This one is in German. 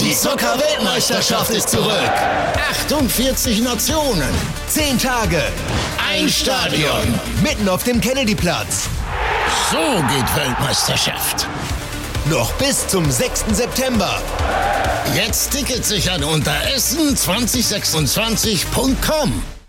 Die Zucker-Weltmeisterschaft ist zurück. 48 Nationen. 10 Tage. Ein Stadion. Mitten auf dem Kennedyplatz. So geht Weltmeisterschaft. Noch bis zum 6. September. Jetzt Tickets sichern unter essen2026.com.